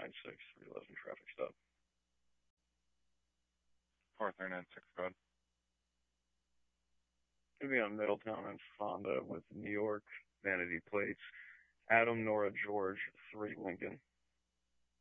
396 311 traffic stop. 4396, go ahead. Gonna be on Middletown and Fonda with New York vanity plates. Adam Nora George 3 Lincoln.